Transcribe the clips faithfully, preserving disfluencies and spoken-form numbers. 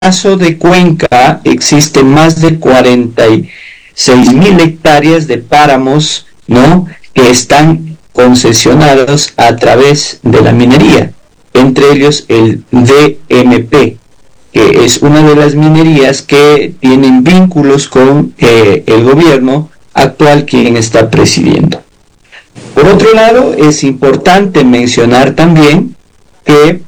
caso de Cuenca existen más de cuarenta y seis mil hectáreas de páramos, ¿no?, que están concesionados a través de la minería, entre ellos el D M P, que es una de las minerías que tienen vínculos con eh, el gobierno actual, quien está presidiendo. Por otro lado, es importante mencionar también que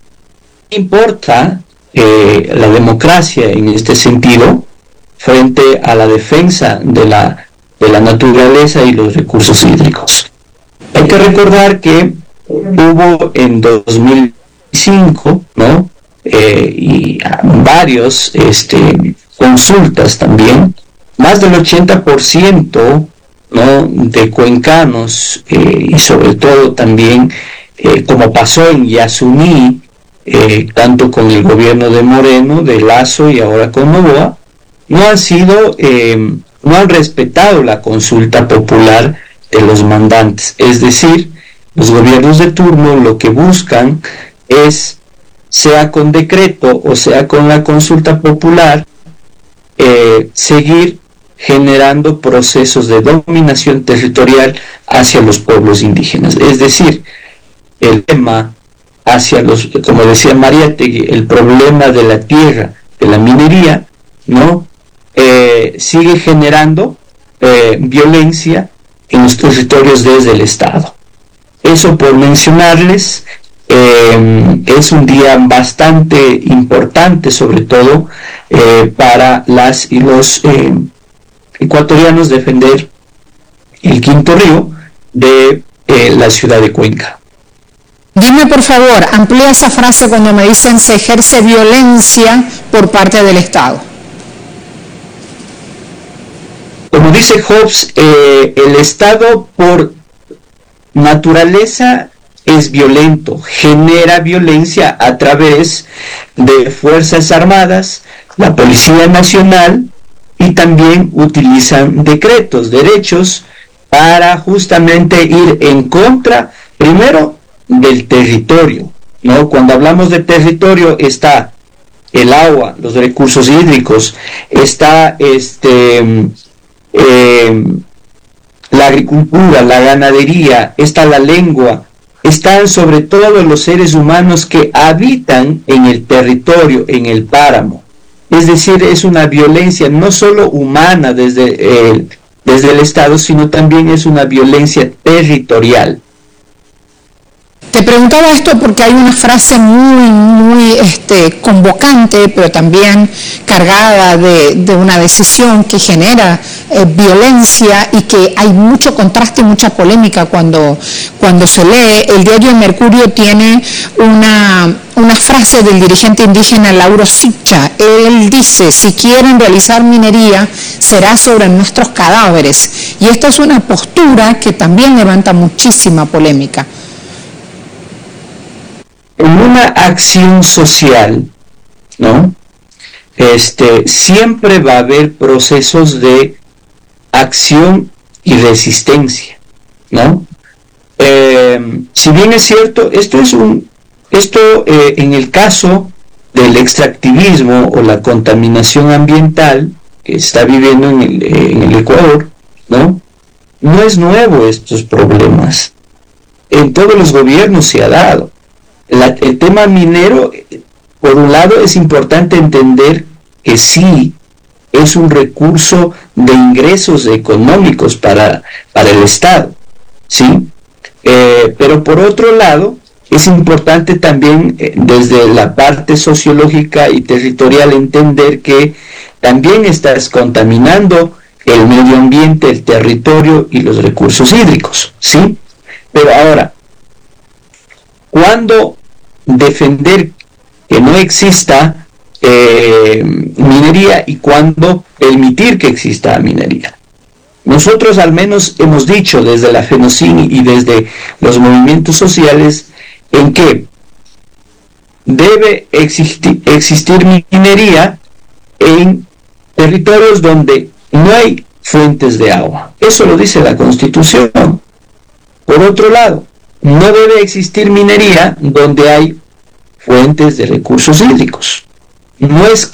importa eh, la democracia en este sentido frente a la defensa de la, de la naturaleza y los recursos hídricos. Hay que recordar que hubo en dos mil cinco, ¿no?, eh, y varios este, consultas también, más del ochenta por ciento, ¿no?, de cuencanos, eh, y sobre todo también, eh, como pasó en Yasuní, eh, tanto con el gobierno de Moreno, de Lazo y ahora con Noboa, no han sido, eh, no han respetado la consulta popular de los mandantes. Es decir, los gobiernos de turno lo que buscan es, sea con decreto o sea con la consulta popular, eh, seguir generando procesos de dominación territorial hacia los pueblos indígenas. Es decir, el tema hacia los, como decía Mariátegui, el problema de la tierra, de la minería, ¿no?, eh, sigue generando eh, violencia en los territorios desde el Estado. Eso por mencionarles. Eh, es un día bastante importante, sobre todo eh, para las y los eh, ecuatorianos, defender el quinto río de eh, la ciudad de Cuenca. Dime, por favor, amplía esa frase cuando me dicen se ejerce violencia por parte del Estado. Como dice Hobbes, eh, el Estado por naturaleza es violento, genera violencia a través de Fuerzas Armadas, la Policía Nacional, y también utilizan decretos, derechos, para justamente ir en contra, primero, del territorio, ¿no? Cuando hablamos de territorio está el agua, los recursos hídricos, está este eh, la agricultura, la ganadería, está la lengua, están sobre todo los seres humanos que habitan en el territorio, en el páramo. Es decir, es una violencia no solo humana desde el, desde el Estado, sino también es una violencia territorial. Te preguntaba esto porque hay una frase muy, muy este, convocante, pero también cargada de, de una decisión que genera eh, violencia, y que hay mucho contraste y mucha polémica cuando, cuando se lee. El diario Mercurio tiene una, una frase del dirigente indígena Lauro Sicha. Él dice: si quieren realizar minería, será sobre nuestros cadáveres. Y esta es una postura que también levanta muchísima polémica. En una acción social, ¿no?, este, siempre va a haber procesos de acción y resistencia, ¿no? Eh, si bien es cierto, esto es un, esto eh, en el caso del extractivismo o la contaminación ambiental que está viviendo en el, en el Ecuador, ¿no?, no es nuevo estos problemas. En todos los gobiernos se ha dado. La, el tema minero, por un lado, es importante entender que sí es un recurso de ingresos económicos para, para el Estado, ¿sí? Eh, pero por otro lado, es importante también eh, desde la parte sociológica y territorial entender que también estás contaminando el medio ambiente, el territorio y los recursos hídricos, ¿sí? Pero ahora, ¿cuándo defender que no exista eh, minería y cuándo permitir que exista minería? Nosotros al menos hemos dicho desde la FENOCIN y desde los movimientos sociales en que debe existir, existir minería en territorios donde no hay fuentes de agua. Eso lo dice la Constitución. Por otro lado, no debe existir minería donde hay fuentes de recursos hídricos. no es